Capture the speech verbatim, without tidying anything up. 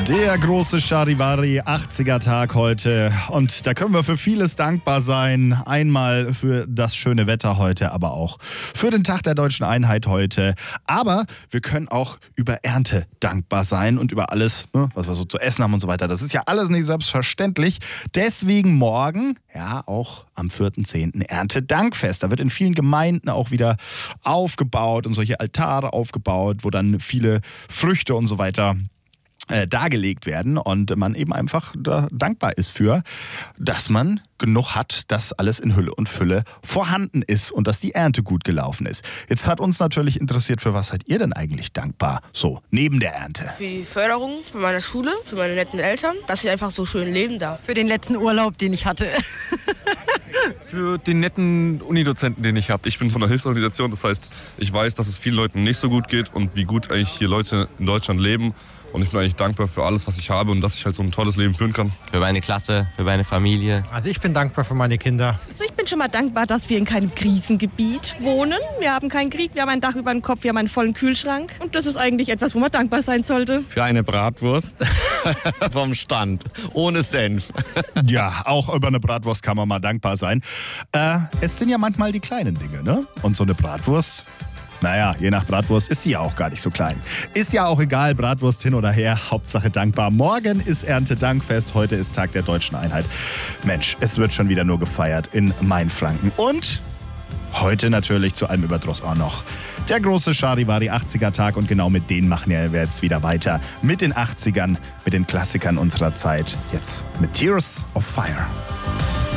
Der große Charivari achtziger Tag heute und da können wir für vieles dankbar sein. Einmal für das schöne Wetter heute, aber auch für den Tag der Deutschen Einheit heute. Aber wir können auch über Ernte dankbar sein und über alles, ne, was wir so zu essen haben und so weiter. Das ist ja alles nicht selbstverständlich. Deswegen morgen, ja auch am vierten zehnten Erntedankfest. Da wird in vielen Gemeinden auch wieder aufgebaut und solche Altare aufgebaut, wo dann viele Früchte und so weiter Äh, dargelegt werden und man eben einfach da dankbar ist für, dass man genug hat, dass alles in Hülle und Fülle vorhanden ist und dass die Ernte gut gelaufen ist. Jetzt hat uns natürlich interessiert, für was seid ihr denn eigentlich dankbar, so neben der Ernte? Für die Förderung, für meine Schule, für meine netten Eltern, dass ich einfach so schön leben darf. Für den letzten Urlaub, den ich hatte. Für den netten Unidozenten, den ich habe. Ich bin von der Hilfsorganisation, das heißt, ich weiß, dass es vielen Leuten nicht so gut geht und wie gut eigentlich hier Leute in Deutschland leben. Und ich bin eigentlich dankbar für alles, was ich habe und dass ich halt so ein tolles Leben führen kann. Für meine Klasse, für meine Familie. Also ich bin dankbar für meine Kinder. Also ich bin schon mal dankbar, dass wir in keinem Krisengebiet wohnen. Wir haben keinen Krieg, wir haben ein Dach über dem Kopf, wir haben einen vollen Kühlschrank. Und das ist eigentlich etwas, wo man dankbar sein sollte. Für eine Bratwurst vom Stand, ohne Senf. Ja, auch über eine Bratwurst kann man mal dankbar sein. Äh, es sind ja manchmal die kleinen Dinge, ne? Und so eine Bratwurst, naja, je nach Bratwurst ist sie ja auch gar nicht so klein. Ist ja auch egal, Bratwurst hin oder her, Hauptsache dankbar. Morgen ist Erntedankfest, heute ist Tag der Deutschen Einheit. Mensch, es wird schon wieder nur gefeiert in Mainfranken. Und heute natürlich zu allem Überdruss auch noch der große Charivari achtziger Tag und genau mit denen machen wir jetzt wieder weiter. Mit den achtzigern, mit den Klassikern unserer Zeit. Jetzt mit Tears of Fire.